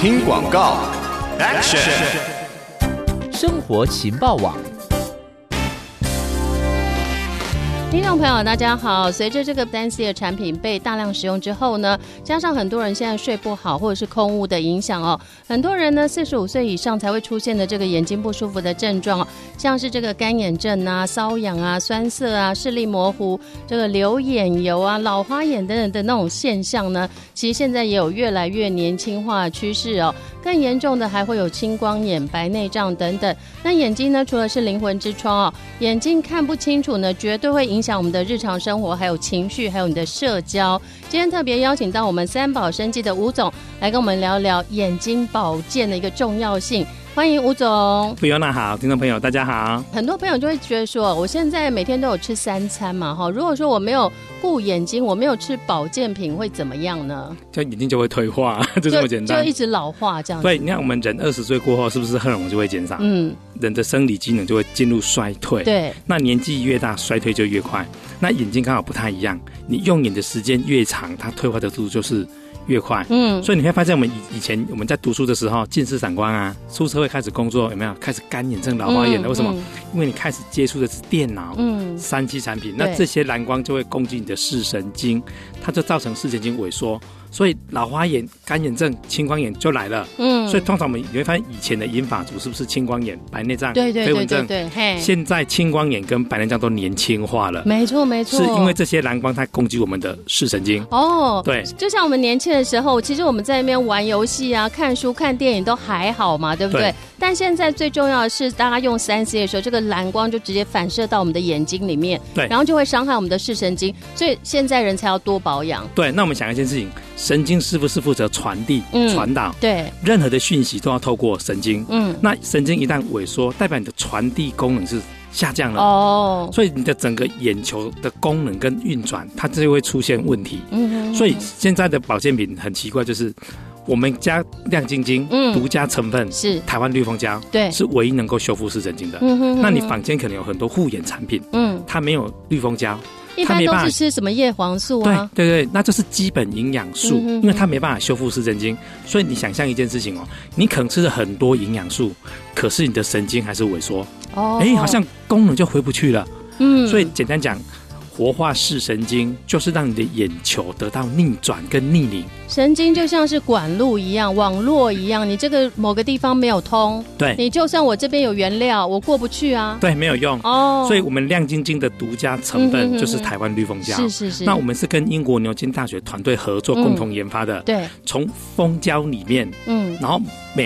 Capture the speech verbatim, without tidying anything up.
听广告 Action。 生活情报网。 听众朋友大家好，随着这个三 C 的产品被大量使用之后呢，加上很多人现在睡不好或者是空污的影响哦，很多人呢四十五岁以上才会出现的这个眼睛不舒服的症状哦，像是这个干眼症啊、瘙痒啊、酸涩啊、视力模糊、这个流眼油啊、老花眼等等的那种现象呢，其实现在也有越来越年轻化的趋势哦。更严重的还会有青光眼、白内障等等。那眼睛呢，除了是灵魂之窗哦，眼睛看不清楚呢，绝对会影响我们的日常生活，还有情绪，还有你的社交。今天特别邀请到我们三宝生技的吴总来跟我们聊聊眼睛保健的一个重要性。欢迎吴总。 菲欧娜好，听众朋友大家好。 很多朋友就会觉得说，我现在每天都有吃三餐嘛，如果说我没有顾眼睛，我没有吃保健品会怎么样呢？ 就眼睛就会退化，就这么简单， 就一直老化这样子。 对，你看我们人二十岁过后，是不是荷尔蒙就会减少？嗯，人的生理机能就会进入衰退。 对， 那年纪越大，衰退就越快。那眼睛刚好不太一样，你用眼的时间越长，它退化的速度就是越快。嗯，所以你会发现我们以以前我们在读书的时候，近视散光啊，出社会开始工作有没有开始干眼症、老花眼了？嗯、为什么？嗯、因为你开始接触的是电脑、嗯、三 C 产品，那这些蓝光就会攻击你的视神经，它就造成视神经萎缩。所以老花眼、干眼症、青光眼就来了。嗯，所以通常我们你会发现以前的银发族是不是青光眼、白内障、 对对对对对对，现在青光眼跟白内障都年轻化了。 没错没错， 是因为这些蓝光它攻击我们的视神经。 哦， 对， 就像我们年轻的时候，其实我们在那边玩游戏啊、看书、看电影都还好嘛，对不对？对，但现在最重要的是，大家用三 C 的时候，这个蓝光就直接反射到我们的眼睛里面，对，然后就会伤害我们的视神经，所以现在人才要多保养。 对，那我们想一件事情，神经是不是负责传递、传、嗯、导？对，任何的讯息都要透过神经。嗯，那神经一旦萎缩，代表你的传递功能是下降了。哦，所以你的整个眼球的功能跟运转，它就会出现问题。嗯哼哼，所以现在的保健品很奇怪，就是我们家亮晶晶独家成分是台湾绿蜂胶，对，是唯一能够修复视神经的。嗯哼哼，那你坊间可能有很多护眼产品，嗯，它没有绿蜂胶。 一般都是吃什么叶黄素啊？ 对对对，那这是基本营养素，嗯、因为它没办法修复视神经，所以你想象一件事情哦，你可能吃了很多营养素，可是你的神经还是萎缩，哦，哎，好像功能就回不去了。嗯，所以简单讲，活化视神经就是让你的眼球得到逆转跟逆龄。 神经就像是管路一样，网络一样，你这个某个地方没有通，对，你就算我这边有原料，我过不去啊， 对，没有用哦。所以我们亮晶晶的独家成分就是台湾绿蜂胶，是是是。那我们是跟英国牛津大学团队合作，共同研发的，嗯、对，从蜂胶里面，嗯，然后每